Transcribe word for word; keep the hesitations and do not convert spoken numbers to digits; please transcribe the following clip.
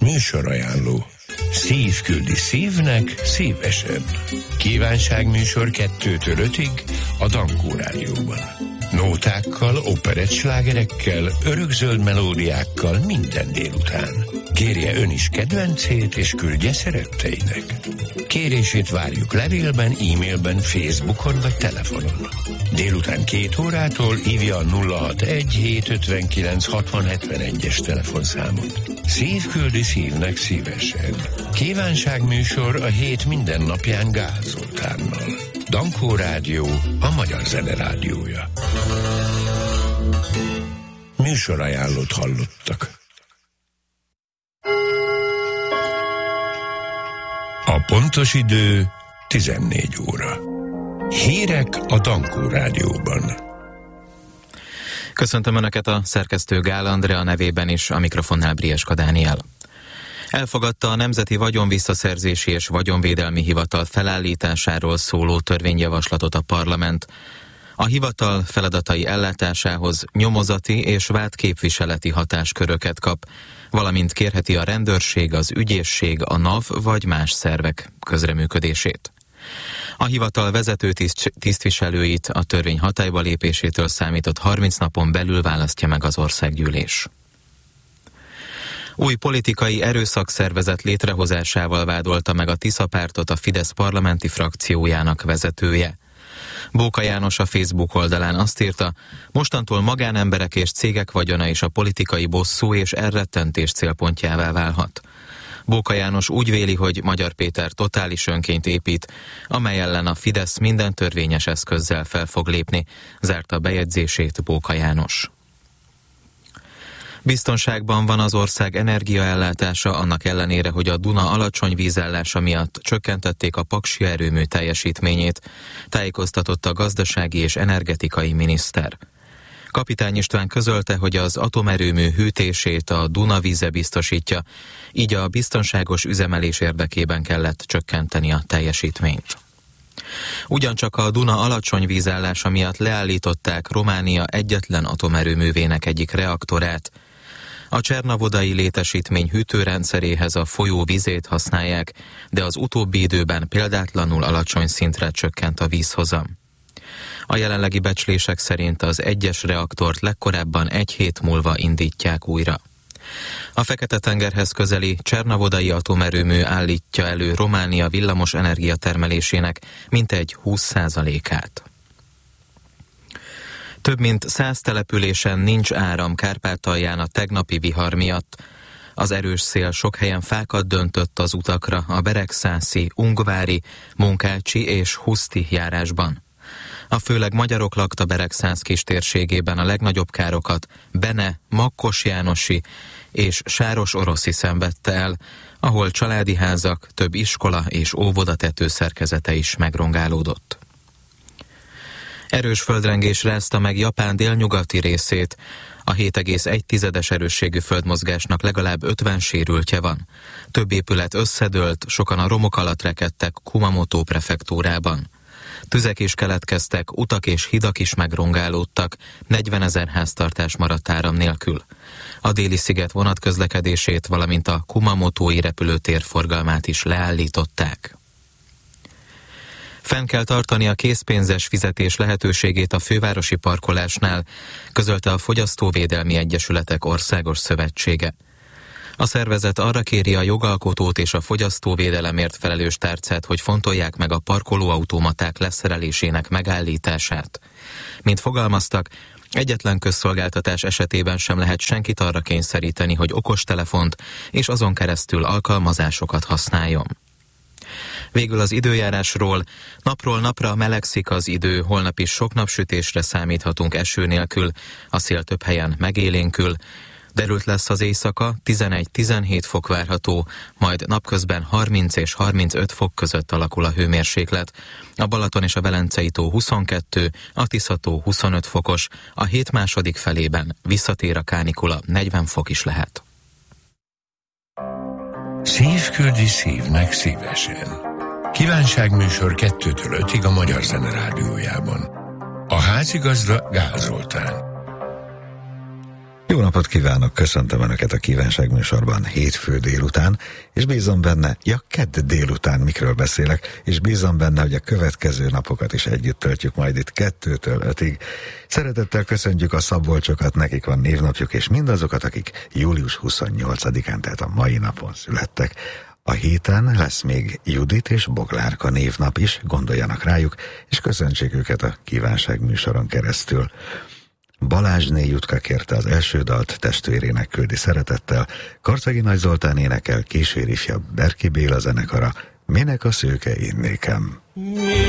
Műsorajánló. Szív küldi szívnek szívesen. Kívánságműsor kettőtől ötig a Dankó Rádióban. Nótákkal, operettslágerekkel, örökzöld melódiákkal minden délután. Kérje ön is kedvencét, és küldje szeretteinek. Kérését várjuk levélben, e-mailben, Facebookon vagy telefonon. Délután két órától hívja a nulla hatvanegy hétszázötvenkilenc hatvan hetvenegy-es telefonszámot. Szív küldi szívnek szívesen. Kívánságműsor a hét minden napján Gál Zoltánnal. Dankó Rádió, a magyar zene rádiója. Műsorajánlót hallottak. A pontos idő tizennégy óra. Hírek a Dankó Rádióban. Köszöntöm Önöket, a szerkesztő Gál Andrea nevében is, a mikrofonnál Brieska Dániel. Elfogadta a Nemzeti Vagyonvisszaszerzési és Vagyonvédelmi Hivatal felállításáról szóló törvényjavaslatot a parlament. A hivatal feladatai ellátásához nyomozati és vádképviseleti hatásköröket kap, valamint kérheti a rendőrség, az ügyészség, a NAV vagy más szervek közreműködését. A hivatal vezető tiszt- tisztviselőit a törvény hatályba lépésétől számított harminc napon belül választja meg az országgyűlés. Új politikai erőszakszervezet létrehozásával vádolta meg a Tisza pártot a Fidesz parlamenti frakciójának vezetője. Bóka János a Facebook oldalán azt írta, mostantól magánemberek és cégek vagyona is a politikai bosszú és elrettentés célpontjává válhat. Bóka János úgy véli, hogy Magyar Péter totális önként épít, amely ellen a Fidesz minden törvényes eszközzel fel fog lépni, zárta bejegyzését Bóka János. Biztonságban van az ország energiaellátása, annak ellenére, hogy a Duna alacsony vízállása miatt csökkentették a Paksi erőmű teljesítményét, tájékoztatott a gazdasági és energetikai miniszter. Kapitány István közölte, hogy az atomerőmű hűtését a Duna víze biztosítja, így a biztonságos üzemelés érdekében kellett csökkenteni a teljesítményt. Ugyancsak a Duna alacsony vízállása miatt leállították Románia egyetlen atomerőművének egyik reaktorát. A csernavodai létesítmény hűtőrendszeréhez a folyó vizét használják, de az utóbbi időben példátlanul alacsony szintre csökkent a vízhozam. A jelenlegi becslések szerint az egyes reaktort legkorábban egy hét múlva indítják újra. A Fekete-tengerhez közeli csernavodai atomerőmű állítja elő Románia villamos energiatermelésének mintegy húsz százalékát. Több mint száz településen nincs áram Kárpátalján a tegnapi vihar miatt. Az erős szél sok helyen fákat döntött az utakra a Beregszászi, Ungvári, Munkácsi és Huszti járásban. A főleg magyarok lakta Beregszász kistérségében a legnagyobb károkat Bene, Makkos Jánosi és Sáros Oroszi szenvedte el, ahol családi házak, több iskola és óvoda tetőszerkezete is megrongálódott. Erős földrengés rázta meg Japán délnyugati részét. A hét egész egy tizedes erősségű földmozgásnak legalább ötven sérültje van. Több épület összedőlt, sokan a romok alatt rekedtek Kumamoto prefektúrában. Tüzek is keletkeztek, utak és hidak is megrongálódtak, negyvenezer háztartás maradt áram nélkül. A déli sziget vonatközlekedését, valamint a Kumamotói repülőtér forgalmát is leállították. Fenn kell tartani a készpénzes fizetés lehetőségét a fővárosi parkolásnál, közölte a Fogyasztóvédelmi Egyesületek Országos Szövetsége. A szervezet arra kéri a jogalkotót és a fogyasztóvédelemért felelős tárcát, hogy fontolják meg a parkolóautomaták leszerelésének megállítását. Mint fogalmaztak, egyetlen közszolgáltatás esetében sem lehet senkit arra kényszeríteni, hogy okostelefont és azon keresztül alkalmazásokat használjon. Végül az időjárásról. Napról napra melegszik az idő, holnap is sok napsütésre számíthatunk eső nélkül, a szél több helyen megélénkül. Derült lesz az éjszaka, tizenegy-tizenhét fok várható, majd napközben harminc és harmincöt fok között alakul a hőmérséklet. A Balaton és a Velencei tó huszonkettő, a Tisza tó huszonöt fokos, a hét második felében visszatér a kánikula, negyven fok is lehet. Szív küldi szívnek szívesen. Kívánságműsor kettőtől ötig a Magyar Zene Rádiójában. A házigazda Gál Zoltán. Jó napot kívánok, köszöntöm Önöket a Kívánság műsorban hétfő délután, és bízom benne, ja, kedd délután mikről beszélek, és bízom benne, hogy a következő napokat is együtt töltjük majd itt kettőtől ötig. Szeretettel köszöntjük a szabolcsokat, nekik van névnapjuk, és mindazokat, akik július huszonnyolcadikán, tehát a mai napon születtek. A héten lesz még Judit és Boglárka névnap is, gondoljanak rájuk, és köszöntsék őket a Kívánság műsoron keresztül. Balázsné Jutka kérte az első dalt, testvérének küldi szeretettel, Karcagi Nagy Zoltán énekel, Kísér ifjabb Berki Béla zenekara, Minek a szőke én nékem.